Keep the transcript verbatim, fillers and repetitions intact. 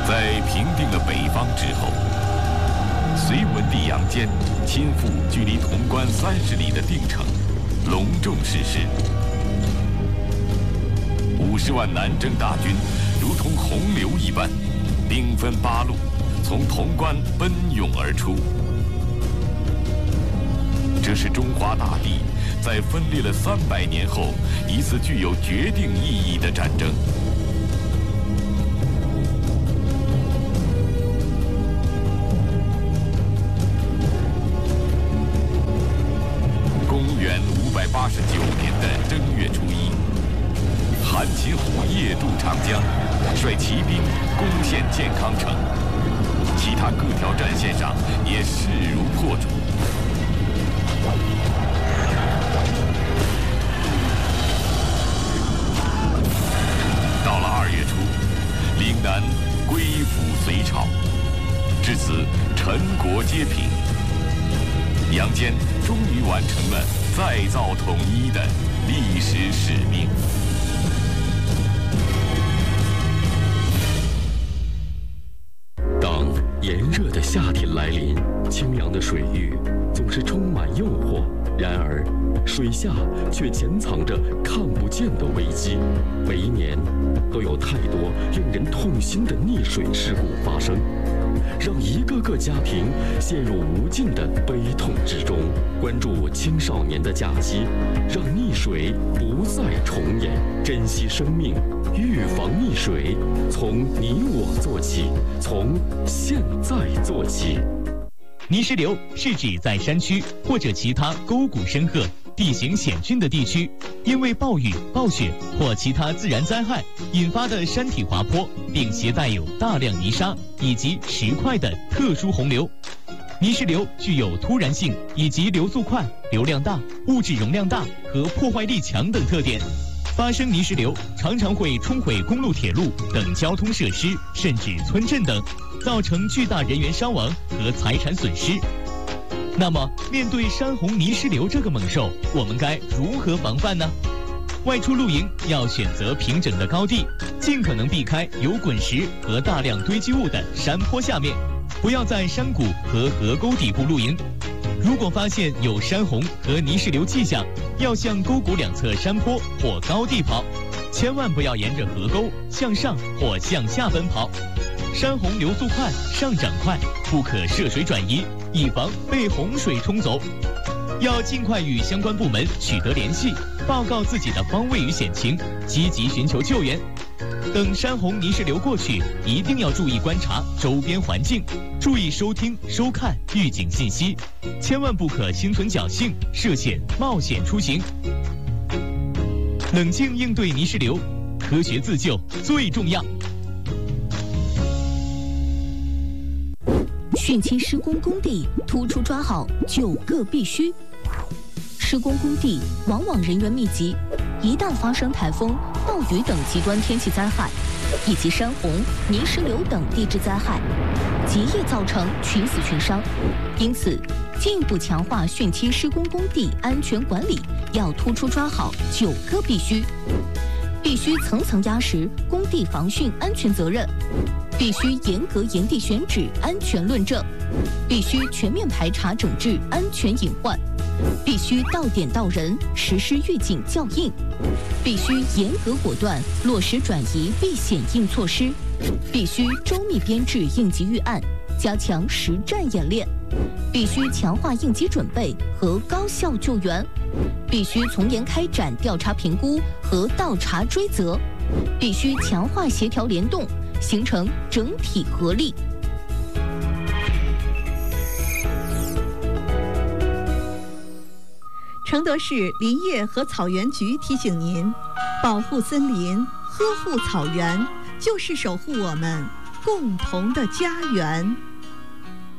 在平定了北方之后，隋文帝杨坚亲赴距离潼关三十里的定城，隆重逝世。五十万南征大军如同洪流一般，兵分八路，从潼关奔涌而出。这是中华大地在分裂了三百年后一次具有决定意义的战争。公元五百八十九年的正月初一，韩擒虎夜渡长江，率骑兵攻陷建康城，其他各条战线上也势如破竹。到了二月初，岭南归附隋朝，至此陈国皆平。杨坚终于完成了再造统一的历史使命。 当炎热的夏天来临，清凉的水域总是充满诱惑，然而水下却潜藏着看不见的危机。每一年都有太多令人痛心的溺水事故发生，让一个个家庭陷入无尽的悲痛之中。关注青少年的假期，让溺水不再重演，珍惜生命，预防溺水，从你我做起，从现在做起。 泥石流是指在山区或者其他沟谷深壑、地形险峻的地区，因为暴雨、暴雪或其他自然灾害引发的山体滑坡，并携带有大量泥沙以及石块的特殊洪流。泥石流具有突然性以及流速快、流量大、物质容量大和破坏力强等特点。发生泥石流常常会冲毁公路、铁路等交通设施，甚至村镇等，造成巨大人员伤亡和财产损失。那么，面对山洪泥石流这个猛兽，我们该如何防范呢？外出露营要选择平整的高地，尽可能避开有滚石和大量堆积物的山坡下面，不要在山谷和河沟底部露营。如果发现有山洪和泥石流迹象，要向沟谷两侧山坡或高地跑，千万不要沿着河沟向上或向下奔跑。山洪流速快，上涨快，不可涉水转移，以防被洪水冲走。要尽快与相关部门取得联系，报告自己的方位与险情，积极寻求救援。等山洪泥石流过去，一定要注意观察周边环境，注意收听、收看预警信息，千万不可心存侥幸，涉险冒险出行。冷静应对泥石流，科学自救最重要。 汛期施工工地突出抓好九个必须。施工工地往往人员密集，一旦发生台风、暴雨等极端天气灾害，以及山洪、泥石流等地质灾害，极易造成群死群伤。因此，进一步强化汛期施工工地安全管理，要突出抓好九个必须。必须层层压实工地防汛安全责任，必须严格严地选址安全论证，必须全面排查整治安全隐患，必须到点到人实施预警校应，必须严格果断落实转移避险应措施，必须周密编制应急预案，加强实战演练，必须强化应急准备和高效救援，必须从严开展调查评估和倒查追责，必须强化协调联动，形成整体合力。 承德市林业和草原局提醒您，保护森林，呵护草原，就是守护我们共同的家园。